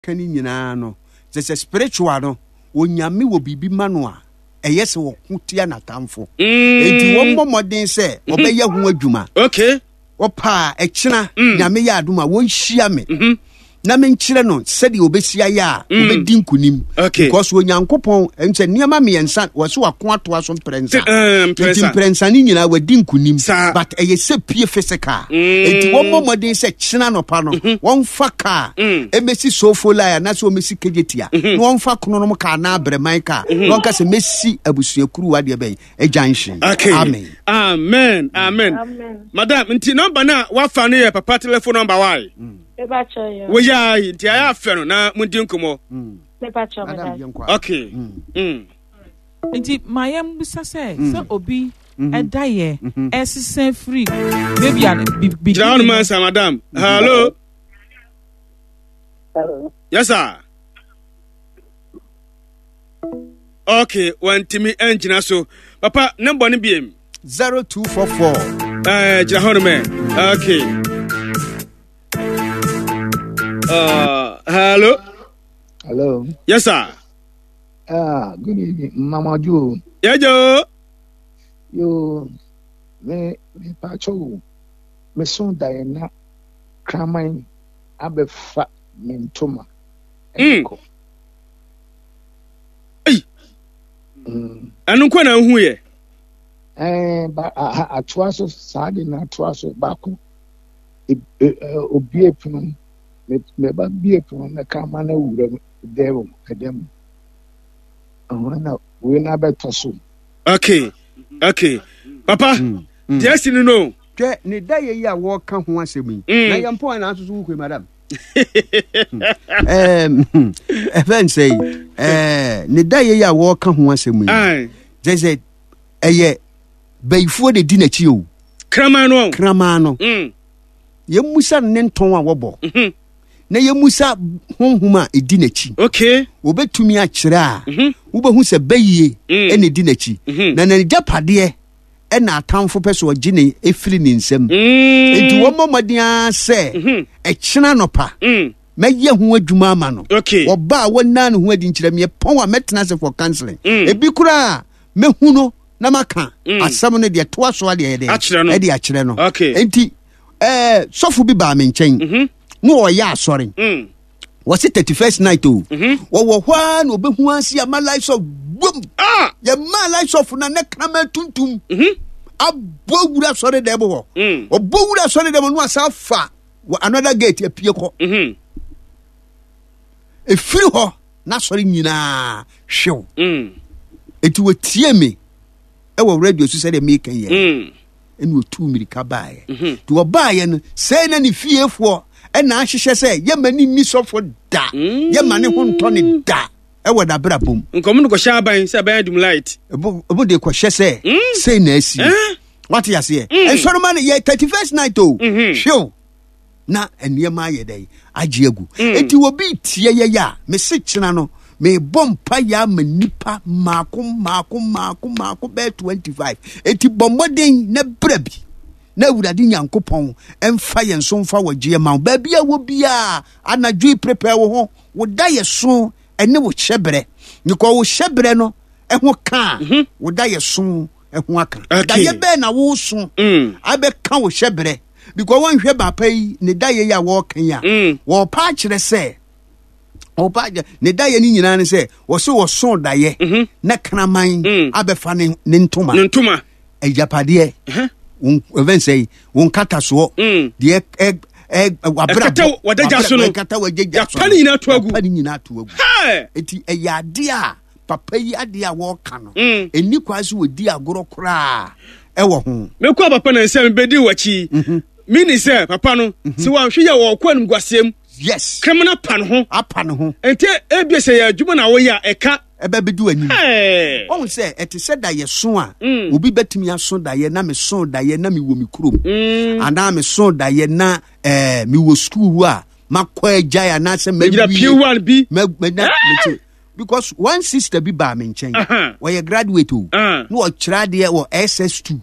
kani nyina no sɛ spiritual no onyame wo bibi ma no a ɛyɛ sɛ wo kutia natamfo enti wo mmɔden sɛ obɛyɛ ho adwuma okay opa ɛkyena nyame yɛ adoma wo nhia me na me nkyerɛ no sɛde obesia yɛ a obedi nkunim because onyankopɔn ɛnkyɛ niema miɛnsa wɔse wako atoa so mprɛnsa mprɛnsa ne nyina wadi nkunim but ɛyɛ sɛ pie physical enti wo mmɔden sɛ kyena no pa no wɔmfa ka emesi sofo la na sɛ omesi kegetia na wɔmfa kronom ka na abreman ka na wɔnka sɛ mesi abusuakuru wade bɛn agyanhye amen madam nti number na wafa no yɛ papa telephone number why we ya nti aya fe no na mundi nkomo okay nti mayam bisa se obi edaye esisen free maybe an big down man sir madam hello yes sir okay one timi engine so papa number ni biem 0244 jira hono me okay hello. Hello. Yes, sir. Good evening, Mama Joe. Yeah, Joe. You, me pacho, me son Diana, cramming, abefa, mentoma. Hey. Anu kwa na uhuye. Ba atwaso sadi na atwaso bako. Obie pun. Me ba bie pon na ka ma na wura dem kadem na we na beto so okay papa yes you know ke ne da ye ya wo ka ho asemi na ye mpo na aso so ku madam even say ne da ye ya wo ka ho asemi je eye baifuo de di na chi o krama no ye musa ne nton a wobo na ye musa honhuma edi nachi okay obetumi a kyerɛ a wobehu sɛ bayie ene di nachi na na japade na atamfo pɛso ogine efiri ne nsam enti wo momaden sɛ ɛkyena no pa mɛyɛ ho adwuma ama no oba wonna ne ho adi nkyerɛ me pon wa metena se for counseling ebi kura mehu no na maka asɛm no de to aso ade de akyerɛ no enti sɔfo bi ba me nkyɛn no ya sorry was it 31st night o wo hwa na obehu ansi ya my life of boom ya my life of na nekrama tuntum abowura sorry dem ho obowura sorry dem no asafa another gate apie ko efiri ho na sorry nyina hwew eti wotie me e wo radio so say dem make ye enu otu mirika baaye to obaaye no say na ne fiefo na ahyehyɛ sɛ yɛmani ni sɔfo da yɛmane ho ntɔne da ɛwɔ da bra bom nkomo no kɔhyɛ aban sɛ aban adum light ebo de kɔhyɛ sɛ sei na asi what you say ensɔroma no yɛ 31st night o hwew na eniema ayɛ dɛ agye agu enti obi tie yɛ ya me se kyena no me bompa ya manipa maako bɛ 25 enti bomboden na bra bi na wurade nyankopɔn emfa yɛn so mfa wagye ma ba bia wo bia anadwo prepare wo ho wo da yɛ so ene wo hyɛbrɛ nikɔ wo hyɛbrɛ no ɛho ka wo da yɛ so ɛho aka da yɛ bɛ na wo so abɛka wo hyɛbrɛ because won hwɛ ba pa yi ne da yɛ ya wo kan ya wo pa kyerɛ sɛ o pa ne da yɛ ni nyina ne sɛ wo so wo so da yɛ na kraman abɛfa ne ntoma ejapade even say won kata so de wabra wadaja so no kata wajeja so pani nyina to agu eti eyade a papa yi ade a wo ka no eni kwaso wodi agoro kora ɛwɔ ho me kwa papa na nsɛm bedi wachi mini sɛ papa no si wan hwe yɛ wɔ kwa nimguasem yes criminal pan ho apa no ho ente ebie sɛ yɛ adwuma na wo yɛ ɛka ebebedu anim on say ete said that ye so a obi betumi aso da ye na me so da ye na me wo me kurom ana me so da ye na me wo school a makwa agya ya na se magira P1 bi because one sister bi ba me nchen we graduate o no o kira de wo SS2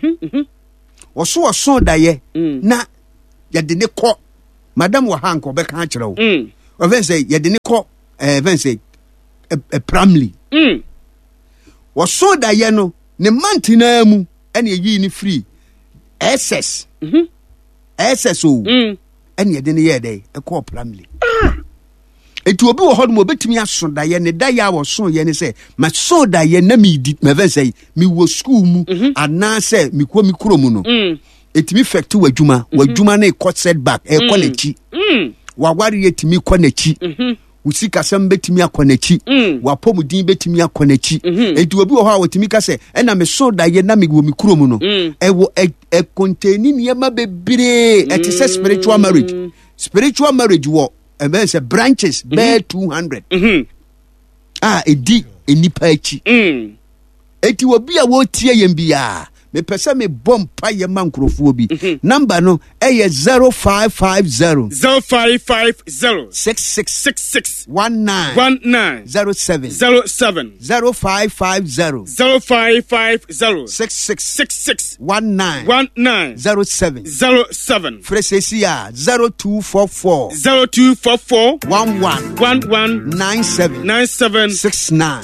wo so da ye na ye de ne ko madam wa hanko be kan kira o Oven say ye de ne ko even say Pramley. Was da ye no ne mantina mu ene yi ni free SS. SSO. Ene ye de ne ye dey e ko Pramley. Eti obi wo hodmo betimi aso da ye ne da ya wo so ye ne say ma so da ye na mi di me say mi wo school mu ana say mi ko mi kuro mu no. Etimi fact wadwuma na e setback e ko nachi. Wa wari etimi ko nachi. Usika sam betimi akonachi. Wa pomudin betimi akonachi. Eti obi wo ha wetimi ka say e na me so da ye na mi wo mi kuro mu no. E wo e contain ni ma bebre it is a spiritual marriage. Spiritual marriage wo and say branches bear 200. Edi enipa echi. Eti obi a wo tie yem bia me pese me bom pa ye mankrofo bi. Number no 0550 66 19 07 0550 66 19 07 Fresesia 0244 11 97 69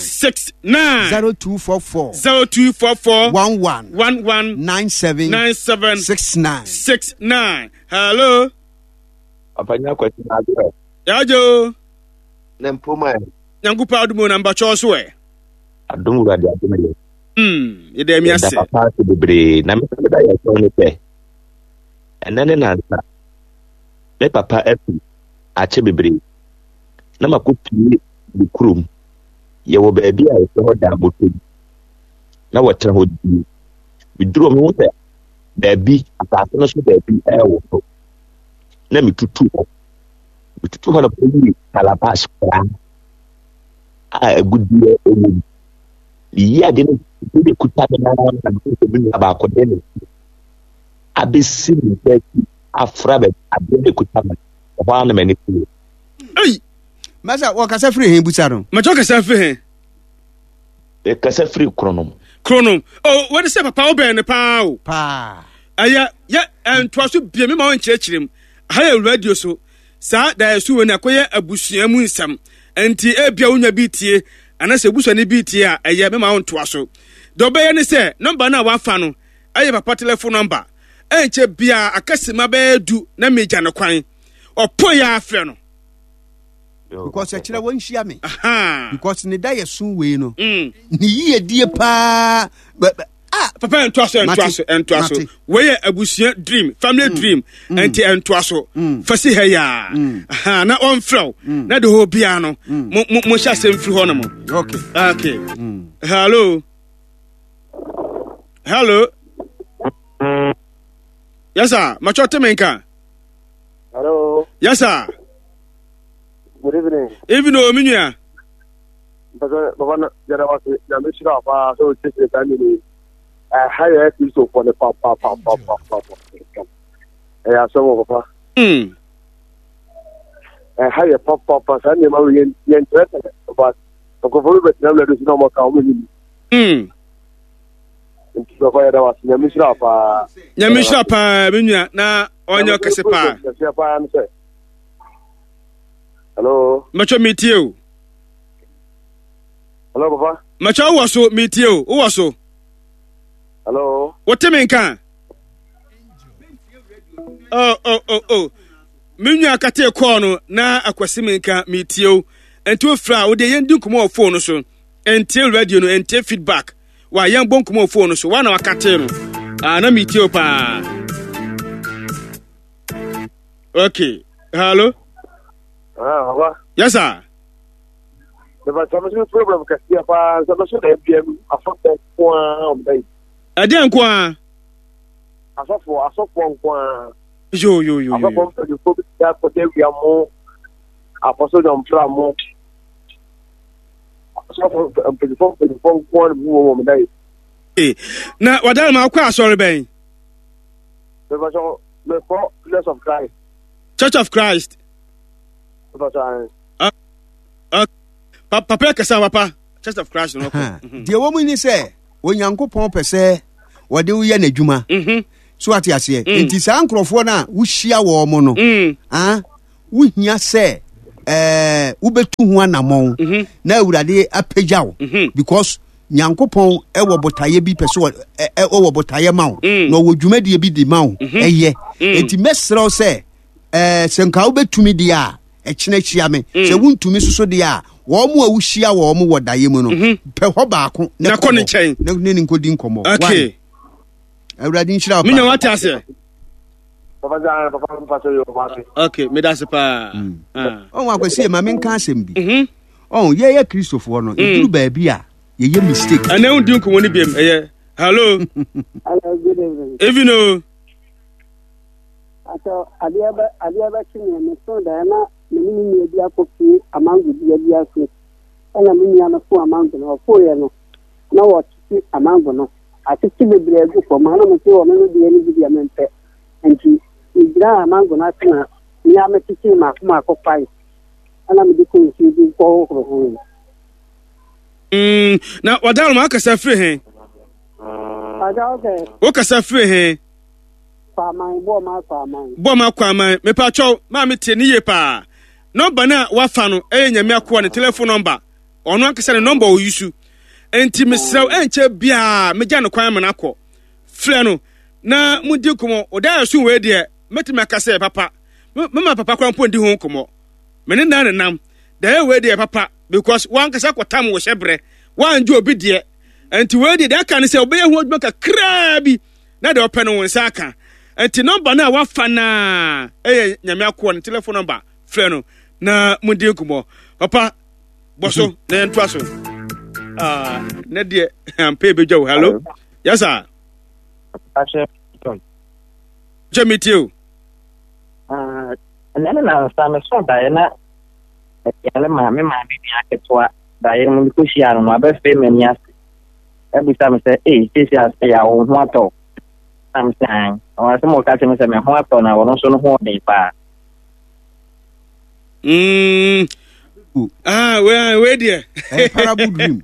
0244 11 97 69. Hello. Apanya kwati na ado. Yajo. Nempoma. Nyangupa adumo na mbacho so e. Adumo ga dia adumo. Ide mi ase. Da papa se bebre na me da ya so ni pe. Enane na nsa. Me papa epi ache bebre. Na makopi di kurum. Ye wo ba bia e so da botu. Na watra ho di. Bidro me wote baby atase no so baby wo na mitutu ho na poli calabash agudi ewu ya de no de kuta na ba ko de no abesi ni pe afrabe de kuta na ho na mani ku ei masa wo kasa free hen busa no ma joka sa free hen e kasa free kronom. Oh, what is it, Papa? Oben pa. Pa. Aya, ya, and twas to be a me on church him. Higher radio so. Sa, there is when I quire a bushia munsam, and tea a biaunia BTA, and I say bush any BTA, a ya me on twasso. Dobe any say, number now one fano. I have a particular phone number. Ain't ye bia a customer bear do, na me jana quine. Or poor ya feno. Because actually won't share me. Because in the day soon we know. Ni dear pa, but Papa and Twasso. Where a bushia dream, family dream, and Twasso. Fasi heya. Not on flow, not the whole piano. Mosha same through honor. Okay. Hello. Yes, sir. Machote menka. Hello. Yes, sir. Good evening. Even though Minya. Baba Yaramasi, Yamishra, so it's the family. Higher episode for the papa. Some of Papa. Higher papa, and the Marian interested, but the government never does no more coming. Yamishra, Minya, na on your Casepa. Hello. Macho meet you. Hello, Papa. Macho was so meet you. Who was so? Hello. What do you mean, can? Oh. Minya kate corner na akwasimenka meet you. And to a flower, the young do come off phone so. Until radio no and take feedback. Why young bon come off phone so one hour cateno. Na meet you pa. Okay. Hello. Yes, sir. There was some problem because the MPM affected one day. I didn't go. I saw one. Yo. I saw the public that for them we are more. I also don't try more. I saw for the phone one day. Now, what am I quite sorry, Ben? There was the Church of Christ. Church of Christ. Papa kasa papa Church of Christ no. The woman is say when Yankopon pese wo de wo ye n'adwuma. So ati ase. Enti sa nkrofo na wo hia wo mo no. Wo hia se wobetu ho anamon na awurade apagya wo because nyankopɔn ɛwɔ botaye bi pɛso ɛwɔ botaye ma wo na wo dwumadie bi di ma wo ɛyɛ enti mesrɛw sɛ sɛnka wobɛtumi di a ɛkyena hyia me sɛ wontumi soso di a wɔn mu a wohyia wɔn mu wɔ daye mu no pɛ hɔ baako na kɔ ne nkyɛn na ne nkɔdi nkɔmmɔ okay awurade nhyira wo minya wate ase papa jana papa mpaso yo papa okay me da se pa ɔn akwasi ma menka asɛm bi ɔn yɛyɛ kristofoɔ no ɛduru baabi a yɛyɛ mistake ana wo di nkɔmmɔ ne biem ɛyɛ hello good evening even o aso adiaba chine me so da na mini ni bi akopi amango bi aso ana mini ana fo amango no fo ye no na wo titi amango no atiti bebre egu fo ma na me se wo me bi ani bi amempe enti ibra amango na tena ni ametiti ma kuma akopai ana me di ko nsi bi ko ho na wadalo ma akasa free he ada okay o kasa free he Farming, Boma Kwama, me pacho, mammy Tenie pa. Number na wafano, nyame akwa ne telephone number. Ono ankasa ne number o yusu. Enti mesrew enche bia, me gya no kwan manakọ. Frɛ na mudi komo, oda asu we de, metime akasa papa. Mama papa kwa mpo ndi ho komo. Me ne na nam. Da we de papa because wan kasa kwatam wo hyebre. Wan ju obi de. Enti we de aka ne se obeye ho adwuma kakra bi. Na de open won sa aka. Enti number na wafa na nyame akọ ne telephone number frɛ no na mudi komo papa boso na entwa so na de ampe bejo hello yes sir Jamitio nana na sama so da na yale ma me ma bi aketwa da ye mu ko shia no abefe mani ase e bi sama se sisi ase ya wo ho ato am san o ase mo ka se me se me ho ato na wono so no ho de pa where dear a parable dream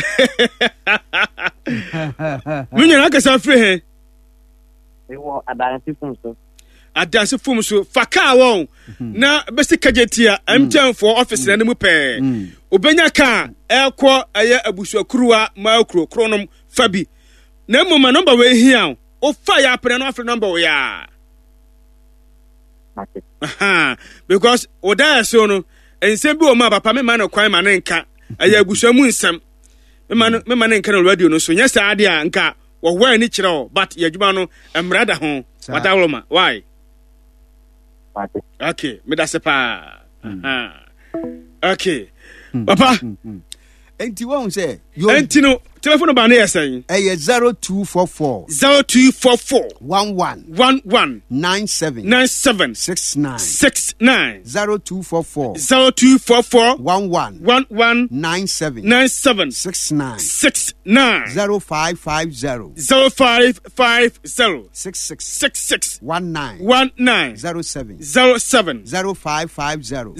Munya akasa free he e wo adansi fum so adanse fom so faka won na besi kajetia MTN for office na mu pe obenya ka ekọ eye abusuakuruwa maakro kronom fabi na moma number we hia o fa ya pre no afre number we ya because oda so no ensem bi o ma papa me ma no kwan ma ne nka eye abusuamu nsem me ma ne nka no radio no so nya saade a nka wo hwa ni kire but ye djuma no emrada ho watawloma why okay, me da sepa. Okay. Papa. Enti won say enti no telephone number na yesen. 0244 11 97 69 0244 11 97 69 0550 66 19 07 0550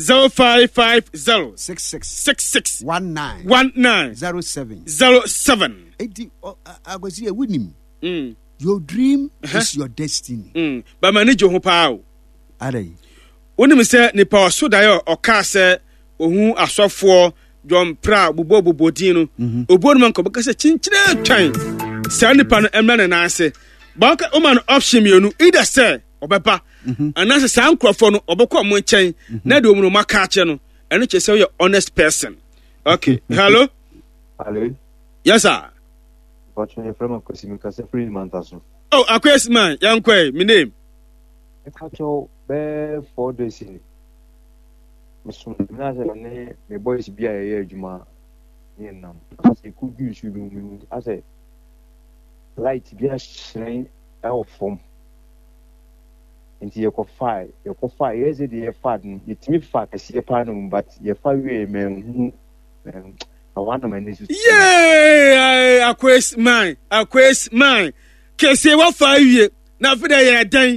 66 19 07 enti agozi winim your dream is your destiny ba manage ho paa arai wonim se ni pa so da yo oka se ohun asofo John pra bobodin no obo no man ko beka se chinchire twan sa ni pa no emra na ase ba o man option mienu either say obeba anase sa nkrofo no obekọ mo nchen na de omuno maka ache no eno che say you honest person. Okay. Hello? Hello? Yes, sir. What's your friend of Cosim Casa Free Mantaso? Oh, a question, man. Young Quay, my name. I catch you bare 4 days in. Miss Nazarene, my boys be a year, Juma. As a good use you as a light be a shrine out form. Into your coffee, yes, it is a fad. It's me fat, I see a panel, but your 5 year man. I want my niece. Yeah, a quest mine. Can say what 5 years. Now for the day.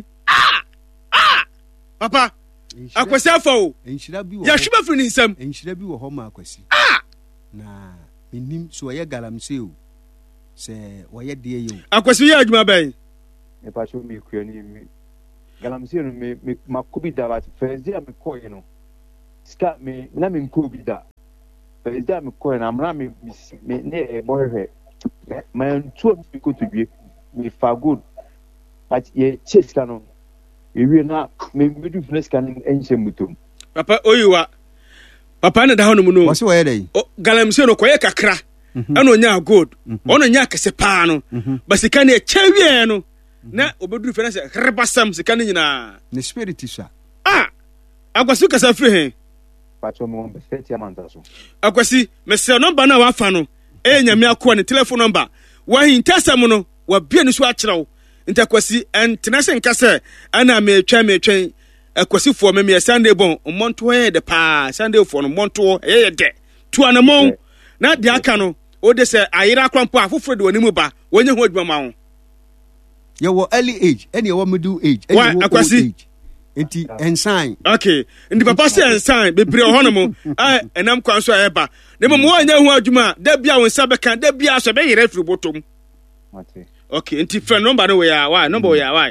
Papa. A question for and should I be Yashima for some and should I be a home question? Nah, in him so I galam seal. Say, why dear you? A question, my bay. If I show me queer me, galam seal me, my could be that first day I'm a coin, you know. ska me na me nko bi da but is that me coin amra me ne bohwe man two me go to be me for good but ye chase canon ewie na me do finish canon enche mutum papa oyiwa papa na da hono mu no wase wo dey galamse no koye kakra ana onya gold ono nya kese pa no basika na echewie no na obedu finish rebasam sika nyina ne spirit sha akwasi kasa free he pacho mo be 30 amantaso akwasi mese number na wafa no nyame akọ ne telephone number wa hintasam no wa bia ne so akyerew ntakwasi entena se nkase ana metwa akwasi fo me Sunday bon monto he de pa Sunday fo no monto ye de tu anamon na de aka no o de se ayira kwampo afoforo de wanimu ba wonye ho adwuma ma ho ye wo early age any wo middle age any wo akwasi enti ensign okay ndi papa say ensign bebre hono mo enam kwan so eba de mo wanya hu adwuma da bia won sabeka da bia so be yere firi botom okay enti friend number no we are why number we are why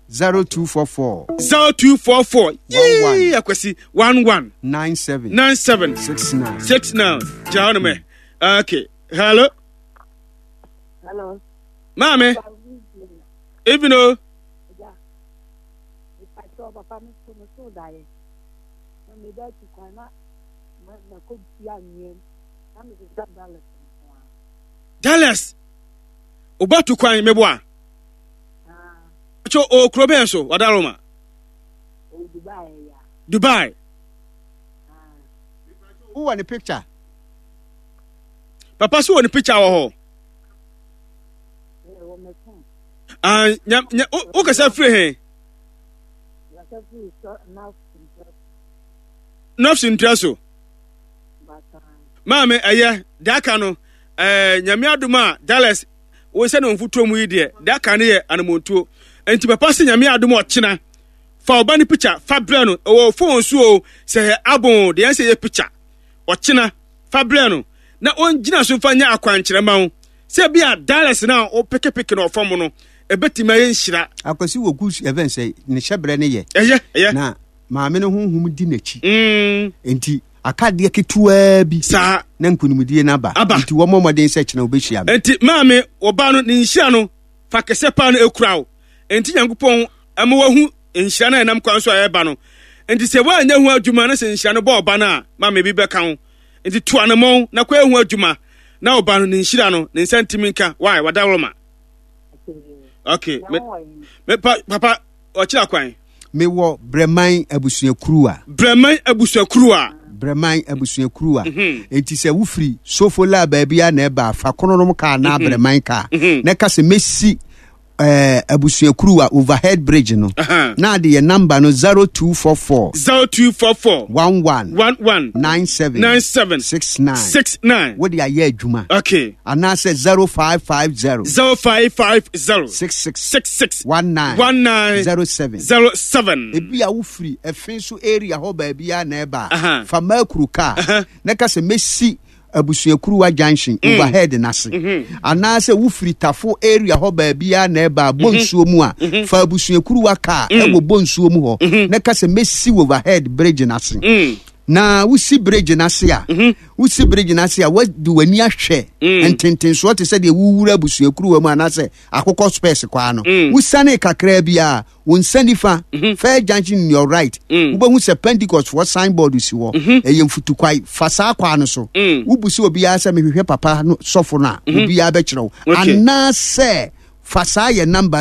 0244 yeah akwasi 11 97 69 jahono me okay hello mame even though papa me so dae na me da ti kwana na ko bia nyen na me da Dallas obatu kwan meboa cho o kroben so wadaroma Dubai who want the picture papa so woni picture wo ho o ka sa free he nafsi ntraso mame aya daka no nyame aduma Dallas wo se no mfutuo mu yi de daka ne ye anamontuo enti papa se nyame aduma ochina fa oba ni picture fa bre no o phone so se abon de yanse ye picture ochina fa bre no na ongina so fa nya akwankyere ma wo se bia Dallas na o peke no fom no ebetima ye nhira akwasi wo gus event say ne hyebre ne ye na maame no honhum di nachi enti akade ketua bi sa na nkunimdie na ba enti wo momoden se kyena obehia me enti maame oba no ne nhia no fa kese pa no ekurawo enti nyankopon amawahu nhia na enam kwan so ayeba no enti se wa anya hu adwuma na se nhia no ba oba na maame bi beka ho enti to anamon na kwa hu adwuma na oba no ne nhira no ne nsantiminka why wadawroma okay me papa ochira kwan me wo breman abusuakuruwa enti se wufri sofola ba bia na eba fa kononom ka na breman ka na ka se mesi abusuakuruwa overhead bridge no na de ye number no 0244 11 97 69 what dey aye adwuma okay ana say 0550 66 1907 ebi a wufri efin so area ho ba bia na eba fa makuru ka na ka se mesi abusuakuruwa junction overhead nase anase wufiri tafo area ho ba bia na eba bonsuo mu a fa abusuakuruwa ka ewo bonsuo mu ho na ka se mesi overhead bridge nase na wusi bridge nase a wadu wani ahwe ententen so te se de wuwura abusuakuruwa mu anase akokɔ space kwa no wusane kakra bia wonsanifa fair junction in your right ubehu se Pentecost for signboard si wo eyemfutukwai fasa kwa no so ubusi obi ya se mehwehwe papa no sofo na obi ya be kyerɛw anase fasa ye number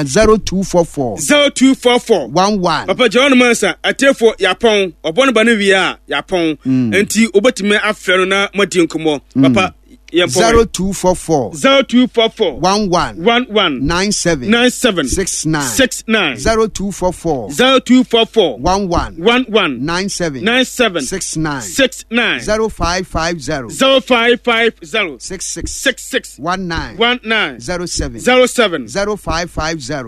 0244 11 papa John Mansa atefo yapon obono ba no wi a yapon enti obetime afre na madinkomo papa 0244 11 97 69 0244 11 97 69 0550 66 19 07 0550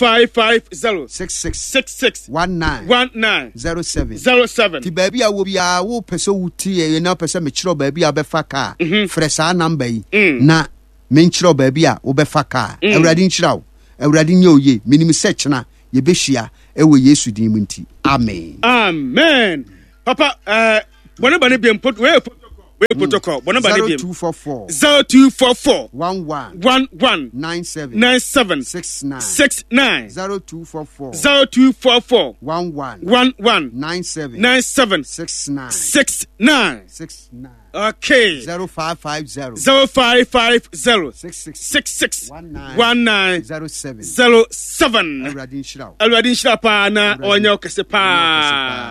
66 19 07 ti baby a wo bia wo pese wuti na pese me kyerɛ baby a befa ka fresa number yi na menkyerɛ baby a wo befa ka awurade nkyerɛ wo awurade nye oye minim search na ye behia ewo Yesu din mu nti amen papa bɔne ba ne bi we protocol bɔne ba ne bi 0244 0244 11 97 69 0244 11 97 69. Okay. 0550 66 19 07. Already Shirapa na onyo kese pa.